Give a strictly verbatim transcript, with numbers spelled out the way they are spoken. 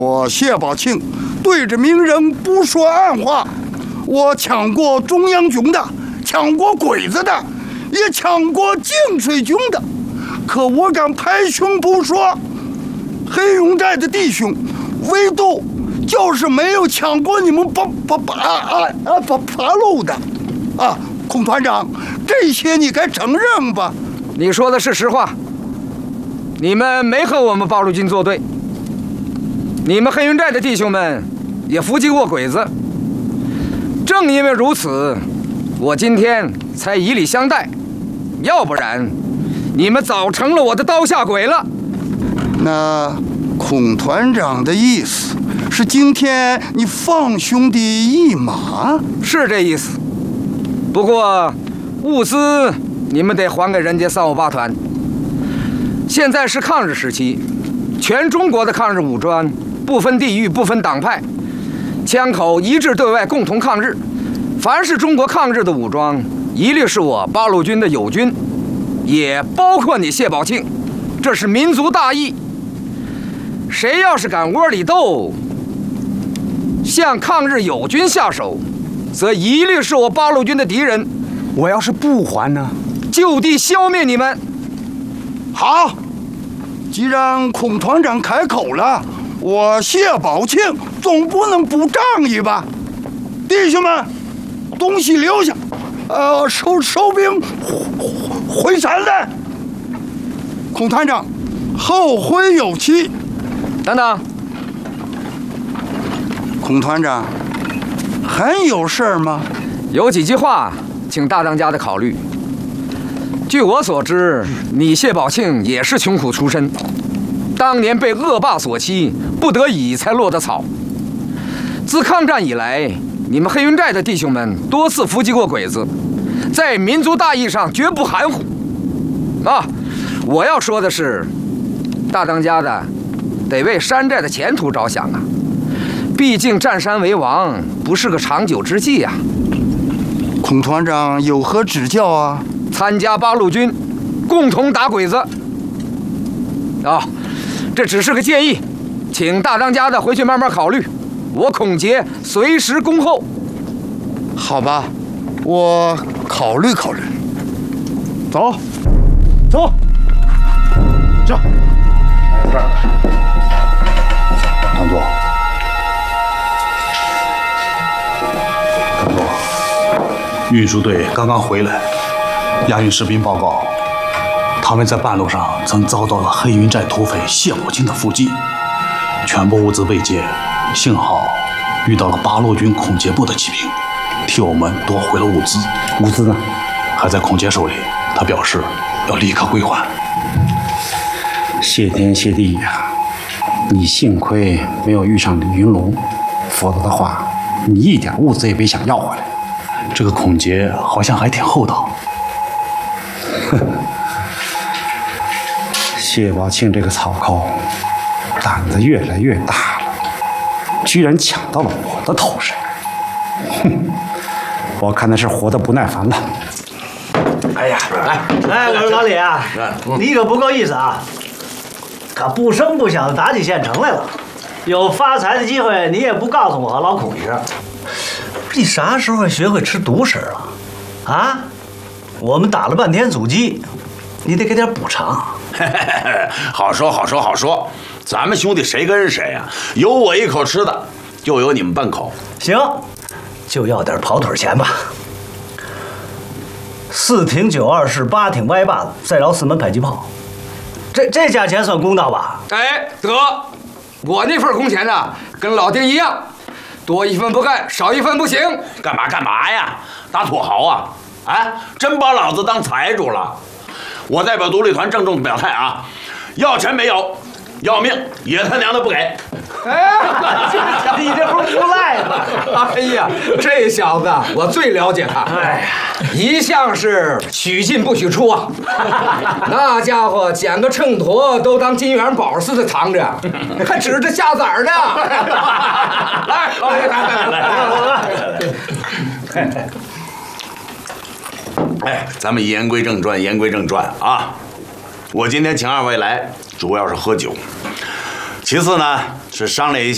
我谢宝庆对着名人不说暗话，我抢过中央军的，抢过鬼子的，也抢过净水军的，可我敢拍胸脯说，黑云寨的弟兄，唯独就是没有抢过你们八八八啊啊八八路的，啊，孔团长，这些你该承认吧？ 你说的是实话，你们没和我们八路军作对。你们黑云寨的弟兄们也伏击过鬼子，正因为如此，我今天才以礼相待，要不然，你们早成了我的刀下鬼了。 那孔团长的意思是，今天你放兄弟一马？ 是这意思。不过，物资你们得还给人家三五八团。现在是抗日时期，全中国的抗日武装。不分地域，不分党派，枪口一致对外，共同抗日。凡是中国抗日的武装，一律是我八路军的友军，也包括你谢宝庆。这是民族大义。谁要是敢窝里斗，向抗日友军下手，则一律是我八路军的敌人。 我要是不还呢？ 就地消灭你们。 好，既然孔团长开口了。我谢宝庆总不能不仗义吧？弟兄们，东西留下，呃，收收兵回山来。孔团长，后会有期。 等等， 孔团长，还有事儿吗？ 有几句话，请大当家的考虑。据我所知，你谢宝庆也是穷苦出身。当年被恶霸所欺，不得已才落得草。自抗战以来，你们黑云寨的弟兄们多次伏击过鬼子，在民族大义上绝不含糊。啊，我要说的是，大当家的得为山寨的前途着想啊！毕竟占山为王不是个长久之计啊。 孔团长有何指教啊？ 参加八路军，共同打鬼子。啊。这只是个建议，请大当家的回去慢慢考虑。我孔杰随时恭候。 好吧，我考虑考虑。走，走，走。 是。唐座，唐座，运输队刚刚回来，押运士兵报告。他们在半路上曾遭到了黑云寨土匪谢宝庆的伏击，全部物资被劫，幸好遇到了八路军孔杰部的骑兵，替我们夺回了物资。 物资呢？ 还在孔杰手里，他表示要立刻归还。 谢天谢地呀！你幸亏没有遇上李云龙，否则的话，你一点物资也别想要回来。 这个孔杰好像还挺厚道。 呵呵。谢宝庆这个草寇，胆子越来越大了，居然抢到了我的头上。哼，我看他是活得不耐烦了。 哎呀，来来，我说老李啊，你可不够意思啊！可不声不响的打起县城来了，有发财的机会你也不告诉我和老孔一声。你啥时候学会吃独食了？啊？我们打了半天阻击，你得给点补偿。 好说好说好说，咱们兄弟谁跟谁呀、啊？有我一口吃的，就有你们半口。 行，就要点跑腿钱吧。四挺九二式，八挺歪把子，再饶四门迫击炮，这这价钱算公道吧？ 哎，得，我那份工钱呢，跟老丁一样，多一分不干，少一分不行。 干嘛干嘛呀？打土豪啊？哎，真把老子当财主了？我代表独立团郑重表态啊，要钱没有，要命也他娘的不给！ 哎， 你这不是无赖吗？ 哎呀，这小子我最了解他，哎呀，一向是许进不许出啊。那家伙捡个秤砣都当金元宝似的藏着，还指着下崽儿呢。来，来来来来。 哎，咱们言归正传，言归正传啊！我今天请二位来，主要是喝酒，其次呢是商量一下。